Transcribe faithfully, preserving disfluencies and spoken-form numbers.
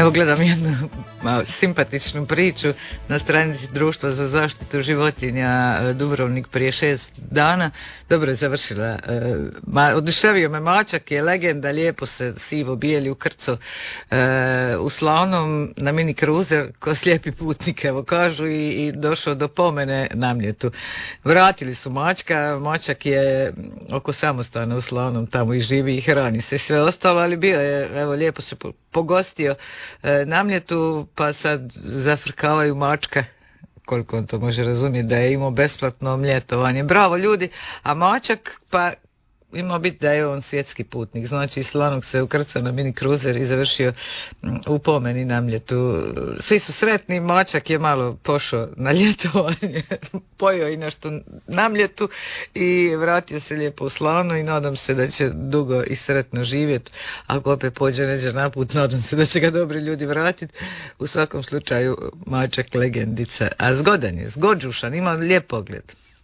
Evo gledam jednu malo simpatičnu priču na stranici Društva za zaštitu životinja Dubrovnik prije šest dana. Dobro je završila. Ma, oduševio me mačak, je legenda, lijepo se sivo bijeli ukrco e, u slavnom na mini kruzer ko slijepi putnik, evo kažu, i, i došao do pomene Namljetu. Vratili su mačka, mačak je oko samostana u slavnom, tamo i živi i hrani se sve ostalo, ali bio je, evo, lijepo se pogostio e, Namljetu, pa sad zafrkavaju mačka, koliko on to može razumjeti, da je imao besplatno mljetovanje. Bravo ljudi, a mačak pa imao biti da je on svjetski putnik, znači iz Slanog se ukrcao na mini kruzer i završio u pomeni Namljetu. Svi su sretni, mačak je malo pošao na ljetovanje, pojeo i nešto Namljetu i vratio se lijepo u Slano i nadam se da će dugo i sretno živjeti. Ako opet pođe neđe naput, nadam se da će ga dobri ljudi vratiti. U svakom slučaju mačak legendica, a zgodan je, zgođušan, ima lijep pogled.